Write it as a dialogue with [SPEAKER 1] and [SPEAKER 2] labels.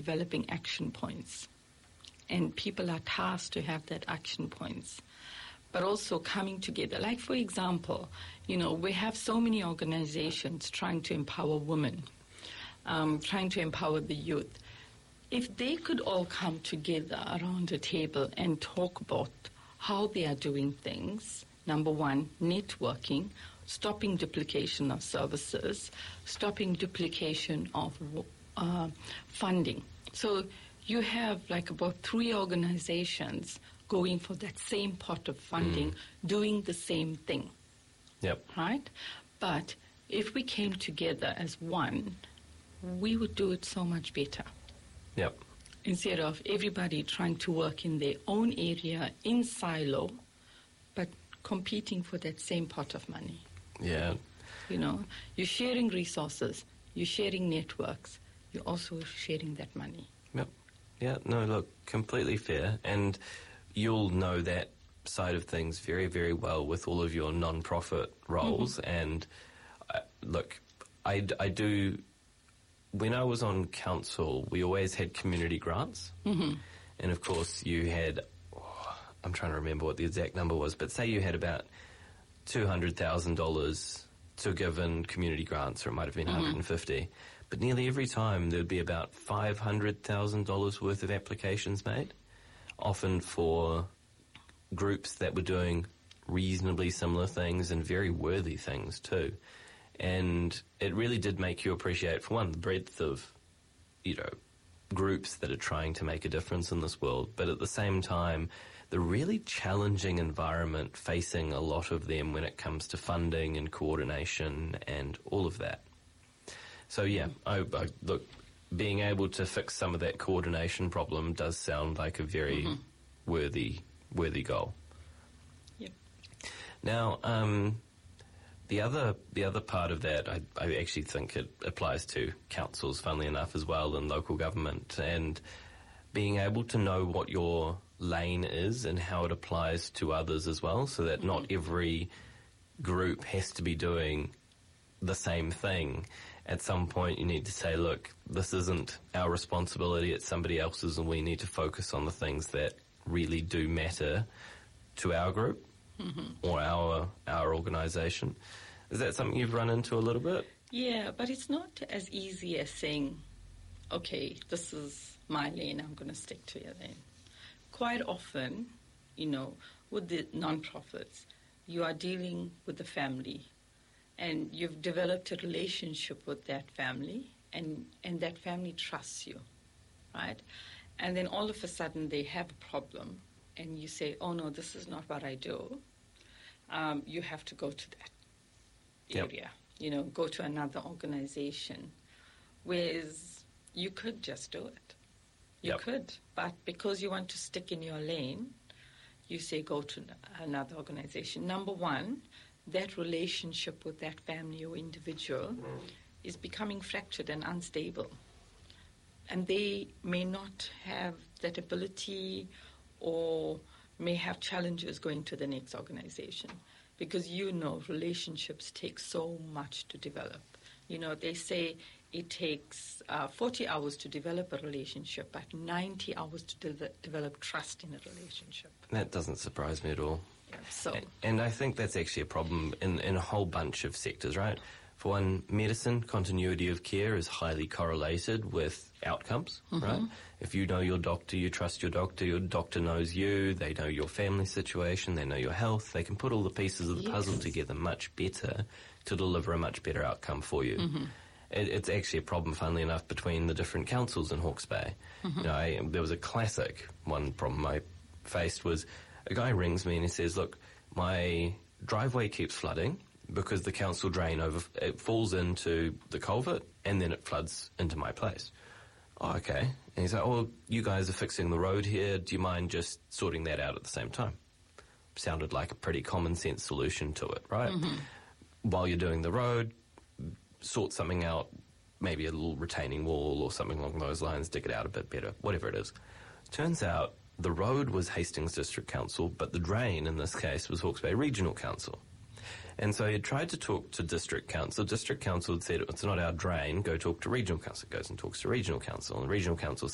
[SPEAKER 1] developing action points. And people are tasked to have that action points. But also coming together. Like, for example, we have so many organizations trying to empower women, trying to empower the youth. If they could all come together around a table and talk about how they are doing things, number one, networking, stopping duplication of services, stopping duplication of funding. So you have like about 3 organizations going for that same pot of funding, doing the same thing.
[SPEAKER 2] Yep.
[SPEAKER 1] Right? But if we came together as one, we would do it so much better.
[SPEAKER 2] Yep.
[SPEAKER 1] Instead of everybody trying to work in their own area, in silo, but competing for that same pot of money.
[SPEAKER 2] Yeah.
[SPEAKER 1] You're sharing resources, you're sharing networks, you're also sharing that money.
[SPEAKER 2] Yep. Yeah, no, look, completely fair. And you'll know that side of things very, very well with all of your non-profit roles. And look, I do... When I was on council, we always had community grants. And of course you had... I'm trying to remember what the exact number was, but say you had about $200,000 to give in community grants, or it might have been 150. But nearly every time there'd be about $500,000 worth of applications made, often for groups that were doing reasonably similar things and very worthy things too. And it really did make you appreciate, for one, the breadth of, groups that are trying to make a difference in this world, but at the same time, the really challenging environment facing a lot of them when it comes to funding and coordination and all of that. So yeah, I look, being able to fix some of that coordination problem does sound like a very worthy goal.
[SPEAKER 1] Yep.
[SPEAKER 2] Now, the other part of that, I actually think it applies to councils, funnily enough, as well, and local government, and being able to know what your lane is and how it applies to others as well, so that not every group has to be doing the same thing. At some point you need to say, look, this isn't our responsibility, it's somebody else's, and we need to focus on the things that really do matter to our group or our organisation. Is that something you've run into a little bit?
[SPEAKER 1] Yeah, but it's not as easy as saying, okay, this is my lane, I'm going to stick to your lane. Quite often, with the non-profits, you are dealing with the family, and you've developed a relationship with that family, and that family trusts you, right? And then all of a sudden they have a problem, and you say, oh no, this is not what I do. You have to go to that area, go to another organization, whereas you could just do it. You could, but because you want to stick in your lane, you say go to another organization. Number one, that relationship with that family or individual is becoming fractured and unstable. And they may not have that ability or may have challenges going to the next organization, because relationships take so much to develop. They say it takes 40 hours to develop a relationship, but 90 hours to develop trust in a relationship.
[SPEAKER 2] That doesn't surprise me at all.
[SPEAKER 1] Yeah,
[SPEAKER 2] and I think that's actually a problem in a whole bunch of sectors, right? For one, medicine, continuity of care is highly correlated with outcomes, right? If you know your doctor, you trust your doctor knows you, they know your family situation, they know your health, they can put all the pieces of the puzzle together much better to deliver a much better outcome for you. It's actually a problem, funnily enough, between the different councils in Hawke's Bay. There was a classic one problem I faced was a guy rings me and he says, look, my driveway keeps flooding because the council drain it falls into the culvert and then it floods into my place. Oh, okay. And he's like, oh, you guys are fixing the road here. Do you mind just sorting that out at the same time? Sounded like a pretty common sense solution to it, right? While you're doing the road, sort something out, maybe a little retaining wall or something along those lines, dig it out a bit better, whatever it is. Turns out the road was Hastings District Council, but the drain in this case was Hawke's Bay Regional Council. And so he tried to talk to District Council. District Council had said, it's not our drain, go talk to Regional Council. Goes and talks to Regional Council, and Regional Council